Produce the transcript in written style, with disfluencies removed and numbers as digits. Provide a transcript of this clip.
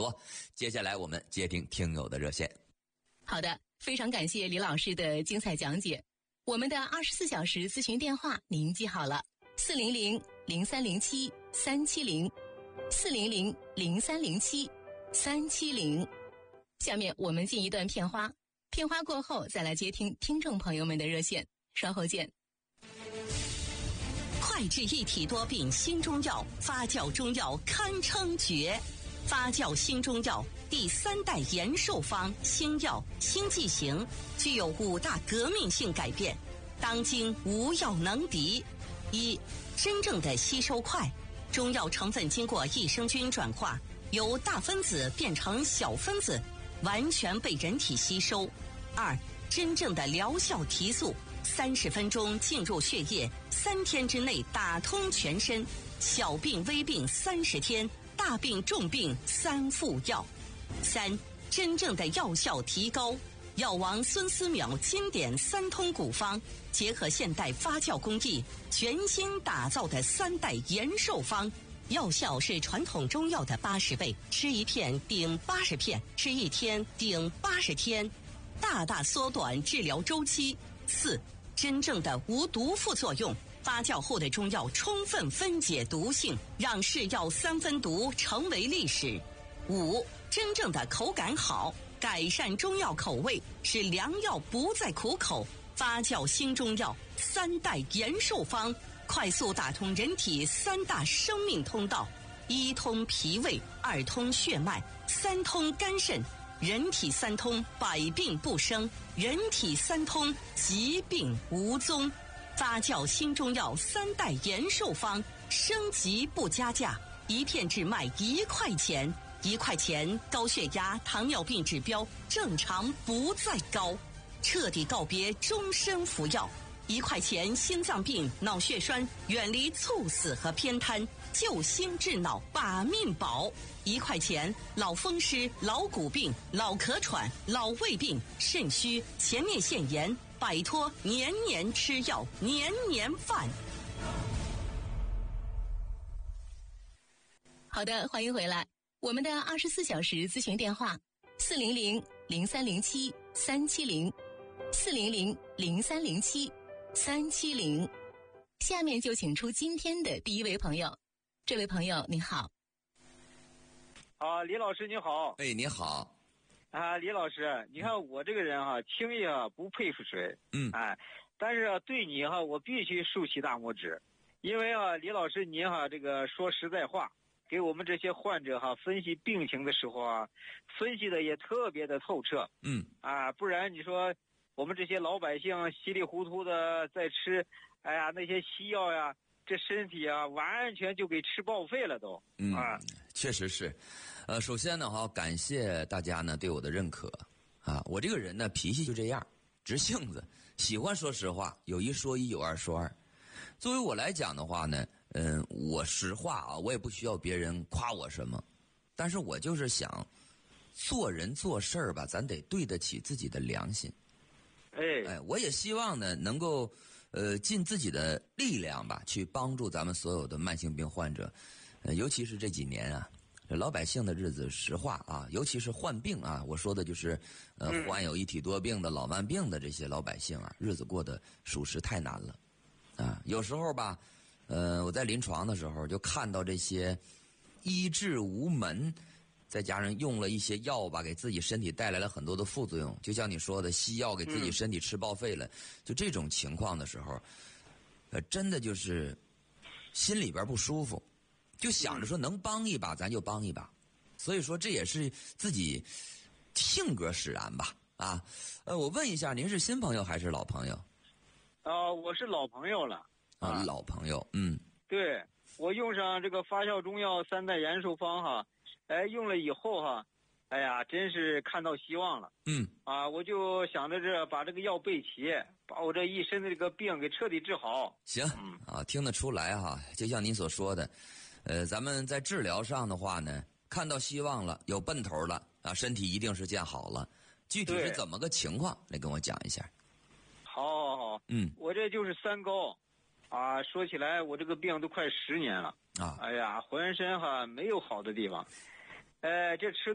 多。接下来我们接听听友的热线。 好的，非常感谢李老师的精彩讲解。我们的24小时咨询电话您记好了，400-0307-370，400-0307-370。下面我们进一段片花，片花过后再来接听听众朋友们的热线，稍后见。 快治一体多病新中药，发酵中药堪称绝。发酵新中药第3代延寿方新药新剂型，具有5大革命性改变，当今无药能敌。一、真正的吸收快，中药成分经过益生菌转化，由大分子变成小分子，完全被人体吸收。2、真正的疗效提速，30分钟进入血液，3天之内打通全身，小病微病30天，大病重病3副药。3、真正的药效提高，药王孙思邈经典3通古方，结合现代发酵工艺，全新打造的3代延寿方，药效是传统中药的80倍，吃1片顶80片，吃1天顶80天，大大缩短治疗周期。4、真正的无毒副作用，发酵后的中药充分分解毒性，让是药3分毒成为历史。5、真正的口感好，改善中药口味，使良药不再苦口。发酵新中药3代延寿方，快速打通人体3大生命通道：1通脾胃，2通血脉，3通肝肾。人体3通，百病不生；人体3通，疾病无踪。发酵新中药3代延寿方，升级不加价，1片只卖1块钱，1块钱高血压、糖尿病指标正常不再高，彻底告别终身服药。1块钱心脏病、脑血栓远离猝死和偏瘫，救心治脑把命保。1块钱老风湿、老骨病、老咳喘、老胃病、肾虚、前列腺炎，摆脱年年吃药、年年犯。 好的，欢迎回来。我们的24小时咨询电话400-0307-370，400-0307-370。下面就请出今天的第一位朋友。这位朋友你好。 李老师你好。 哎，你好。 李老师，你看我这个人轻易不佩服谁，但是对你我必须竖起大拇指，因为李老师您这个说实在话，给我们这些患者分析病情的时候分析的也特别的透彻，不然你说我们这些老百姓稀里糊涂的在吃，那些西药呀，这身体完全就给吃报废了都。 确实是。首先呢感谢大家呢对我的认可我这个人呢脾气就这样，直性子，喜欢说实话，有一说一，有二说二。作为我来讲的话呢，我实话我也不需要别人夸我什么，但是我就是想做人做事儿吧，咱得对得起自己的良心。我也希望呢能够尽自己的力量吧，去帮助咱们所有的慢性病患者，尤其是这几年这老百姓的日子，实话尤其是患病我说的就是患有一体多病的老慢病的这些老百姓日子过得属实太难了有时候吧我在临床的时候就看到这些医治无门，再加上用了一些药吧，给自己身体带来了很多的副作用，就像你说的西药给自己身体吃报废了，就这种情况的时候真的就是心里边不舒服，就想着说能帮一把咱就帮一把。所以说这也是自己性格使然吧我问一下，您是新朋友还是老朋友？ 我是老朋友了老朋友。 对，我用上这个发酵中药3代延寿方用了以后真是看到希望了。我就想着把这个药备齐，把我这一身的这个病给彻底治好。 行听得出来就像您所说的咱们在治疗上的话呢，看到希望了，有奔头了身体一定是见好了。具体是怎么个情况，来跟我讲一下。 好，我这就是3高说起来我这个病都快10年了浑身没有好的地方，这吃